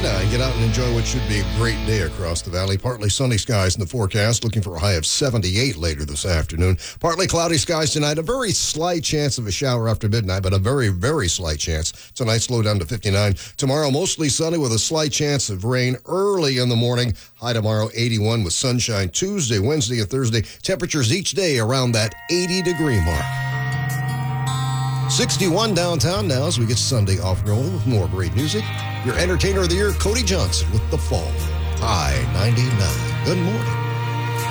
99. Get out and enjoy what should be a great day across the valley. Partly sunny skies in the forecast, looking for a high of 78 later this afternoon. Partly cloudy skies tonight. A very slight chance of a shower after midnight, but a very, very slight chance. Tonight, slow down to 59. Tomorrow, mostly sunny with a slight chance of rain early in the morning. High tomorrow, 81 with sunshine. Tuesday, Wednesday, and Thursday, temperatures each day around that 80-degree mark. 61 downtown now as we get Sunday off rolling with more great music. Your entertainer of the year, Cody Johnson with The Fall. High 99. Good morning.